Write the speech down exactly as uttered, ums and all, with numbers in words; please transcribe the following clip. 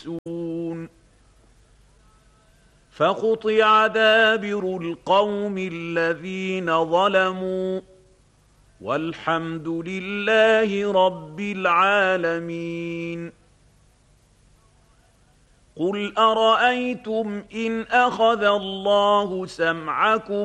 مبلسون فقطع دابر القوم الذين ظلموا والحمد لله رب العالمين. قل أرأيتم إن أخذ الله سمعكم